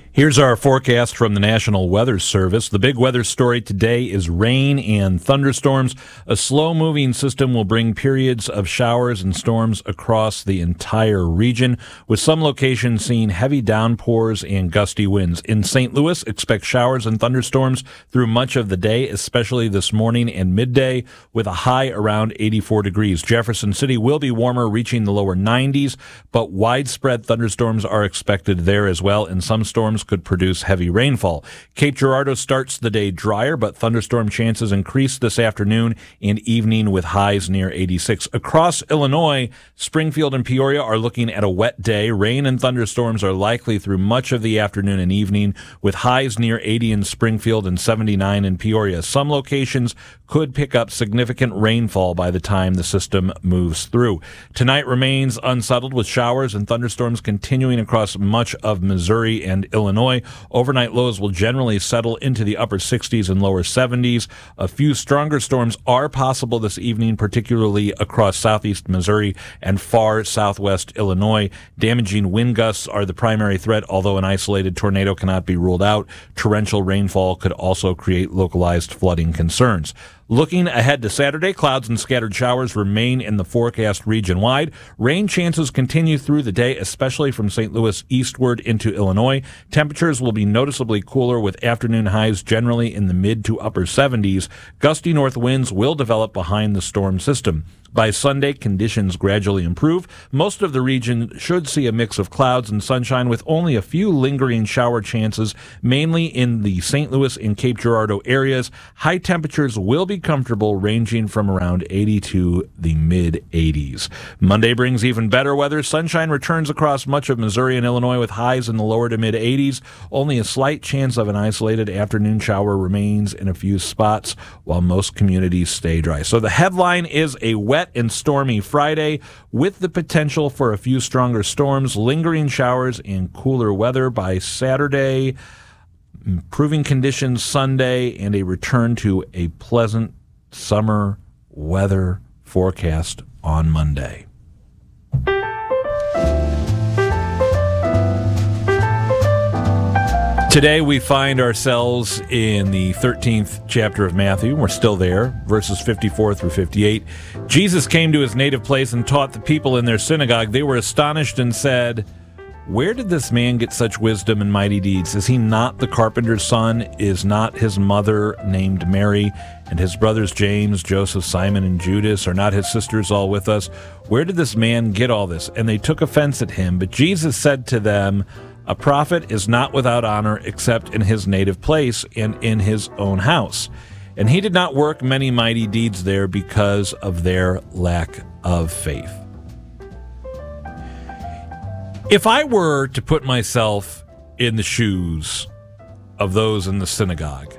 Here's our forecast from the National Weather Service. The big weather story today is rain and thunderstorms. A slow-moving system will bring periods of showers and storms across the entire region, with some locations seeing heavy downpours and gusty winds. In St. Louis, expect showers and thunderstorms through much of the day, especially this morning and midday, with a high around 84 degrees. Jefferson City will be warmer, reaching the lower 90s, but widespread thunderstorms are expected there as well, and some storms could produce heavy rainfall. Cape Girardeau starts the day drier, but thunderstorm chances increase this afternoon and evening with highs near 86. Across Illinois, Springfield and Peoria are looking at a wet day. Rain and thunderstorms are likely through much of the afternoon and evening, with highs near 80 in Springfield and 79 in Peoria. Some locations could pick up significant rainfall by the time the system moves through. Tonight remains unsettled, with showers and thunderstorms continuing across much of Missouri and Illinois. Overnight lows will generally settle into the upper 60s and lower 70s. A few stronger storms are possible this evening, particularly across southeast Missouri and far southwest Illinois. Damaging wind gusts are the primary threat, although an isolated tornado cannot be ruled out. Torrential rainfall could also create localized flooding concerns. Looking ahead to Saturday, clouds and scattered showers remain in the forecast region-wide. Rain chances continue through the day, especially from St. Louis eastward into Illinois. Temperatures will be noticeably cooler, with afternoon highs generally in the mid to upper 70s. Gusty north winds will develop behind the storm system. By Sunday, conditions gradually improve. Most of the region should see a mix of clouds and sunshine, with only a few lingering shower chances, mainly in the St. Louis and Cape Girardeau areas. High temperatures will be comfortable, ranging from around 80 to the mid-80s. Monday brings even better weather. Sunshine returns across much of Missouri and Illinois, with highs in the lower to mid-80s. Only a slight chance of an isolated afternoon shower remains in a few spots, while most communities stay dry. So the headline is a wet and stormy Friday, with the potential for a few stronger storms, lingering showers, and cooler weather by Saturday, improving conditions Sunday, and a return to a pleasant summer weather forecast on Monday. Today we find ourselves in the 13th chapter of Matthew. We're still there, verses 54 through 58. Jesus came to his native place and taught the people in their synagogue. They were astonished and said, "Where did this man get such wisdom and mighty deeds? Is he not the carpenter's son? Is not his mother named Mary? And his brothers James, Joseph, Simon, and Judas? Are not his sisters all with us? Where did this man get all this?" And they took offense at him. But Jesus said to them, "A prophet is not without honor except in his native place and in his own house." And he did not work many mighty deeds there because of their lack of faith. If I were to put myself in the shoes of those in the synagogue,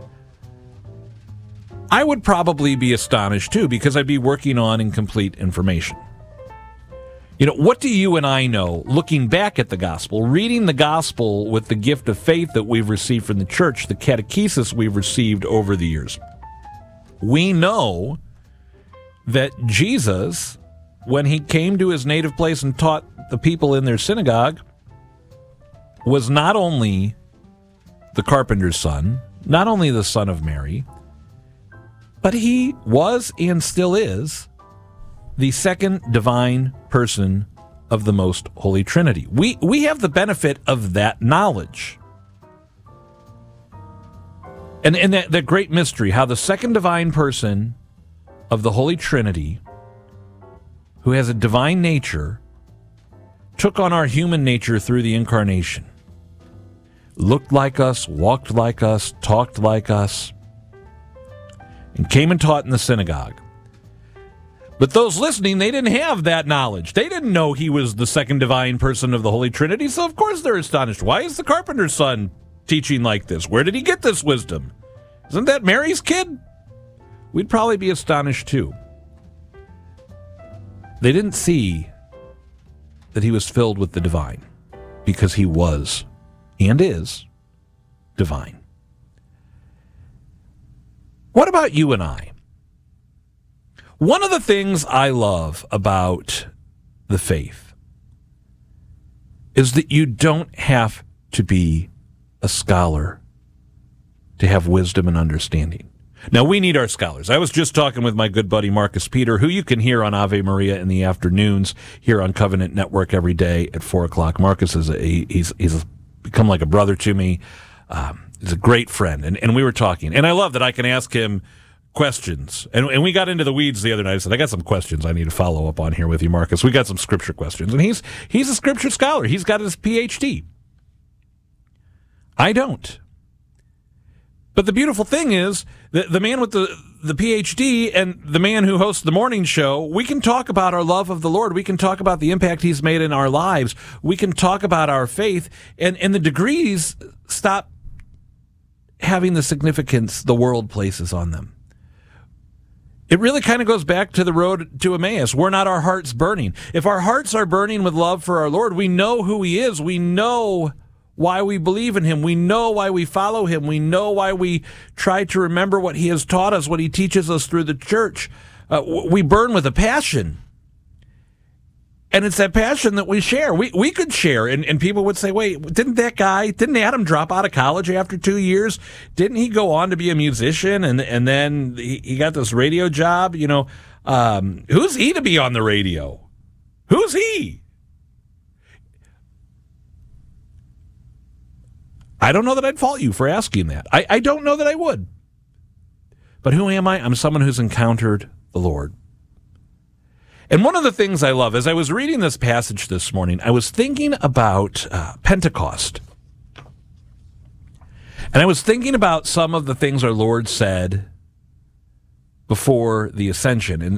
I would probably be astonished too, because I'd be working on incomplete information. You know, what do you and I know, looking back at the gospel, reading the gospel with the gift of faith that we've received from the church, the catechesis we've received over the years? We know that Jesus, when he came to his native place and taught the people in their synagogue, was not only the carpenter's son, not only the son of Mary, but he was and still is the second divine person of the Most Holy Trinity. We have the benefit of that knowledge. And that great mystery, how the second divine person of the Holy Trinity, who has a divine nature, took on our human nature through the incarnation. Looked like us, walked like us, talked like us, and came and taught in the synagogue. But those listening, they didn't have that knowledge. They didn't know he was the second divine person of the Holy Trinity, so of course they're astonished. Why is the carpenter's son teaching like this? Where did he get this wisdom? Isn't that Mary's kid? We'd probably be astonished too. They didn't see that he was filled with the divine, because he was and is divine. What about you and I? One of the things I love about the faith is that you don't have to be a scholar to have wisdom and understanding. Now, we need our scholars. I was just talking with my good buddy Marcus Peter, who you can hear on Ave Maria in the afternoons here on Covenant Network every day at 4 o'clock. Marcus is he's become like a brother to me. He's a great friend, and we were talking. And I love that I can ask him questions. And we got into the weeds the other night. I said, I got some questions I need to follow up on here with you, Marcus. We got some scripture questions. And he's a scripture scholar. He's got his PhD. I don't. But the beautiful thing is, the man with the PhD and the man who hosts the morning show, we can talk about our love of the Lord. We can talk about the impact he's made in our lives. We can talk about our faith. And the degrees stop having the significance the world places on them. It really kind of goes back to the road to Emmaus. We're not our hearts burning. If our hearts are burning with love for our Lord, we know who he is. We know why we believe in him. We know why we follow him. We know why we try to remember what he has taught us, what he teaches us through the church. We burn with a passion. And it's that passion that we share. We could share, and people would say, wait, didn't Adam drop out of college after 2 years? Didn't he go on to be a musician, and then he got this radio job? You know, who's he to be on the radio? Who's he? I don't know that I'd fault you for asking that. I don't know that I would. But who am I? I'm someone who's encountered the Lord. And one of the things I love, as I was reading this passage this morning, I was thinking about Pentecost. And I was thinking about some of the things our Lord said before the ascension.